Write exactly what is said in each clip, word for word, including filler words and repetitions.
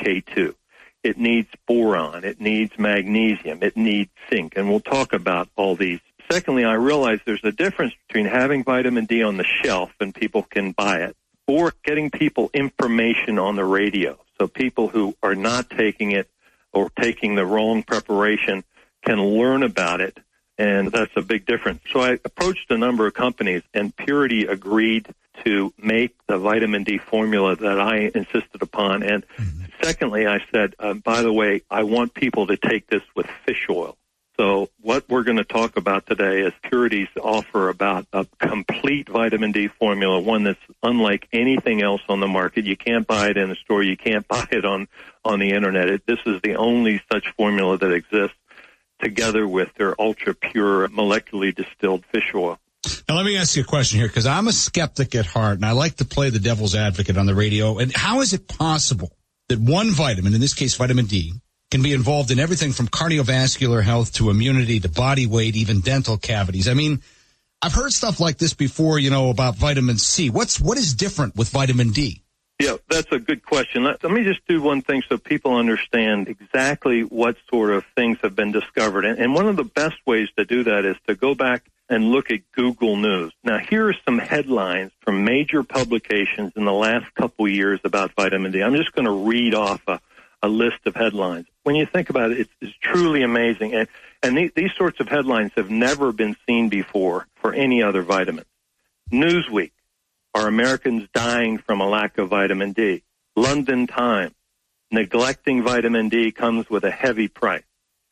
K two. It needs boron. It needs magnesium. It needs zinc. And we'll talk about all these. Secondly, I realize there's a difference between having vitamin D on the shelf and people can buy it, or getting people information on the radio. So people who are not taking it or taking the wrong preparation can learn about it, and that's a big difference. So I approached a number of companies, and Purity agreed to make the vitamin D formula that I insisted upon. And mm-hmm. secondly, I said, uh, by the way, I want people to take this with fish oil. So what we're going to talk about today is Purity's offer about a complete vitamin D formula, one that's unlike anything else on the market. You can't buy it in a store. You can't buy it on, on the Internet. It, this is the only such formula that exists, together with their ultra-pure molecularly distilled fish oil. Now, let me ask you a question here, because I'm a skeptic at heart, and I like to play the devil's advocate on the radio. And how is it possible that one vitamin, in this case vitamin D, can be involved in everything from cardiovascular health to immunity to body weight, even dental cavities? I mean, I've heard stuff like this before, you know, about vitamin C. What's what is different with vitamin D? Yeah, that's a good question. Let, let me just do one thing so people understand exactly what sort of things have been discovered. And, and one of the best ways to do that is to go back and look at Google News. Now, here are some headlines from major publications in the last couple years about vitamin D. I'm just going to read off a, a list of headlines. When you think about it, it's, it's truly amazing. And, and these, these sorts of headlines have never been seen before for any other vitamin. Newsweek, are Americans dying from a lack of vitamin D? London Times, neglecting vitamin D comes with a heavy price.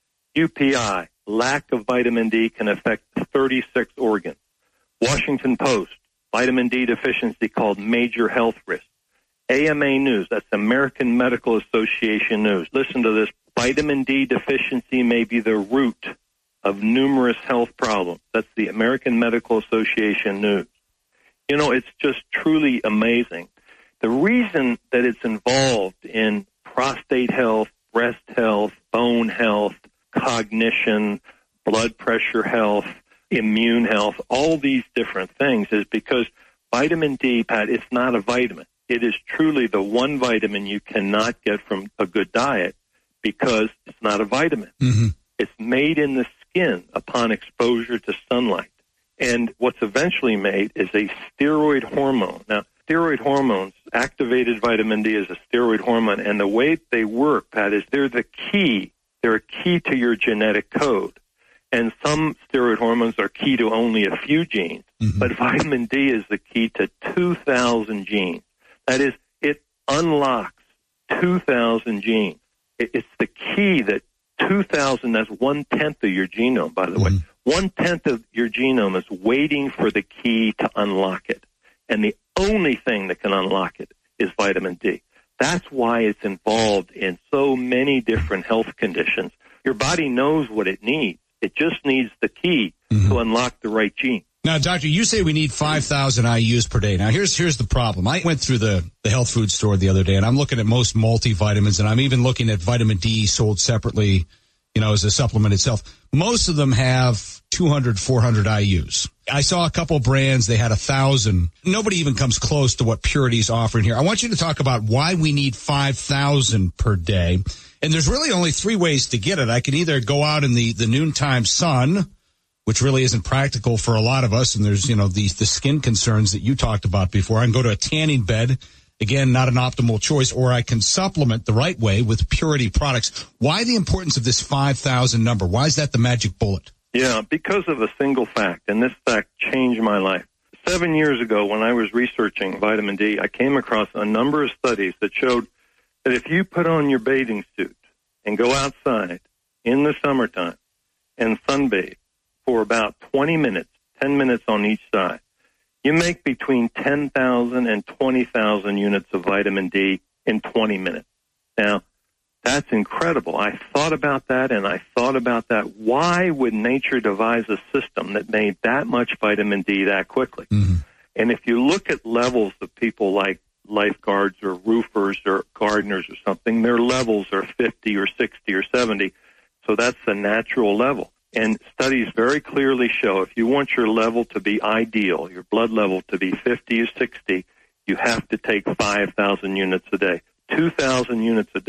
U P I, lack of vitamin D can affect thirty-six organs. Washington Post, vitamin D deficiency called major health risk. A M A News, that's American Medical Association News. Listen to this. Vitamin D deficiency may be the root of numerous health problems. That's the American Medical Association News. You know, it's just truly amazing. The reason that it's involved in prostate health, breast health, bone health, cognition, blood pressure health, immune health, all these different things is because vitamin D, Pat, it's not a vitamin. It is truly the one vitamin you cannot get from a good diet because it's not a vitamin. Mm-hmm. It's made in the skin upon exposure to sunlight. And what's eventually made is a steroid hormone. Now, steroid hormones, activated vitamin D is a steroid hormone, and the way they work, Pat, is they're the key. They're a key to your genetic code. And some steroid hormones are key to only a few genes, mm-hmm. but vitamin D is the key to two thousand genes. That is, it unlocks two thousand genes. It's the key that two thousand, that's one-tenth of your genome, by the mm-hmm. way. One-tenth of your genome is waiting for the key to unlock it. And the only thing that can unlock it is vitamin D. That's why it's involved in so many different health conditions. Your body knows what it needs. It just needs the key mm-hmm. to unlock the right gene. Now, doctor, you say we need five thousand I U's per day. Now, here's here's the problem. I went through the, the health food store the other day, and I'm looking at most multivitamins, and I'm even looking at vitamin D sold separately, you know, as a supplement itself. Most of them have two hundred, four hundred I U's. I saw a couple brands, they had a thousand. Nobody even comes close to what Purity's offering here. I want you to talk about why we need five thousand per day. And there's really only three ways to get it. I can either go out in the, the noontime sun, which really isn't practical for a lot of us. And there's, you know, these, the skin concerns that you talked about before. I can go to a tanning bed. Again, not an optimal choice, or I can supplement the right way with Purity products. Why the importance of this five thousand number? Why is that the magic bullet? Yeah, because of a single fact, and this fact changed my life. Seven years ago, when I was researching vitamin D, I came across a number of studies that showed that if you put on your bathing suit and go outside in the summertime and sunbathe for about twenty minutes, ten minutes on each side, you make between ten thousand and twenty thousand units of vitamin D in twenty minutes. Now, that's incredible. I thought about that, and I thought about that. Why would nature devise a system that made that much vitamin D that quickly? Mm-hmm. And if you look at levels of people like lifeguards or roofers or gardeners or something, their levels are fifty or sixty or seventy. So that's the natural level. And studies very clearly show if you want your level to be ideal, your blood level to be fifty or sixty, you have to take five thousand units a day. two thousand units a